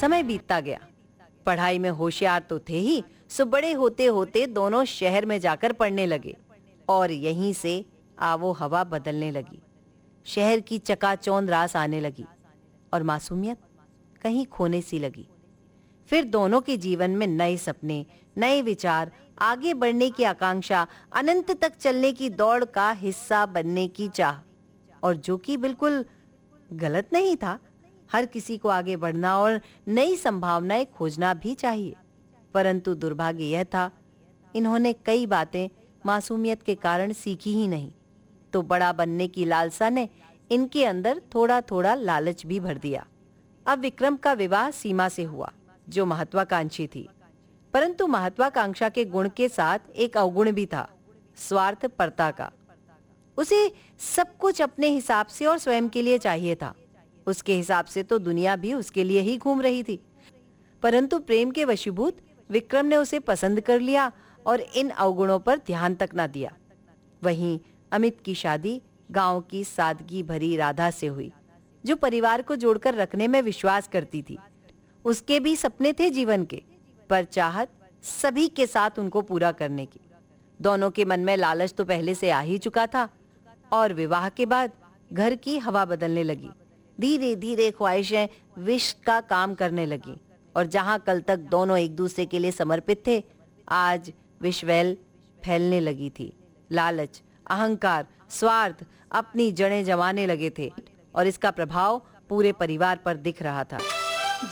समय बीतता गया। पढ़ाई में होशियार तो थे ही, सो बड़े होते होते दोनों शहर में जाकर पढ़ने लगे और यहीं से आवो हवा बदलने लगी। शहर की चकाचौंध रास आने लगी और मासूमियत कहीं खोने सी लगी। फिर दोनों के जीवन में नए सपने, नए विचार, आगे बढ़ने की आकांक्षा, अनंत तक चलने की दौड़ का हिस्सा बनने की चाह, और जो कि बिल्कुल गलत नहीं था। हर किसी को आगे बढ़ना और नई संभावनाएं खोजना भी चाहिए, परंतु दुर्भाग्य यह था, इन्होंने कई बातें मासूमियत के कारण सीखी ही नहीं। तो बड़ा बनने की लालसा ने इनके अंदर थोड़ा थोड़ा लालच भी भर दिया। अब विक्रम का विवाह सीमा से हुआ, जो महत्वाकांक्षी थी, परंतु महत्वाकांक्षा के गुण के साथ एक अवगुण भी था, स्वार्थपरता का। उसे सब कुछ अपने हिसाब से और स्वयं के लिए चाहिए था। उसके हिसाब से तो दुनिया भी उसके लिए ही घूम रही थी, परंतु प्रेम के वशीभूत विक्रम ने उसे पसंद कर लिया और इन अवगुणों पर ध्यान तक न दिया। वहीं अमित की शादी गांव की सादगी भरी राधा से हुई, जो परिवार को जोड़कर रखने में विश्वास करती थी। उसके भी सपने थे जीवन के, पर चाहत सभी के साथ उनको पूरा करने की। दोनों के मन में लालच तो पहले से आ ही चुका था और विवाह के बाद घर की हवा बदलने लगी। धीरे धीरे ख्वाहिशें विष का काम करने लगी और जहां कल तक दोनों एक दूसरे के लिए समर्पित थे, आज विषवैल फैलने लगी थी। लालच, अहंकार, स्वार्थ अपनी जड़ें जमाने लगे थे और इसका प्रभाव पूरे परिवार पर दिख रहा था।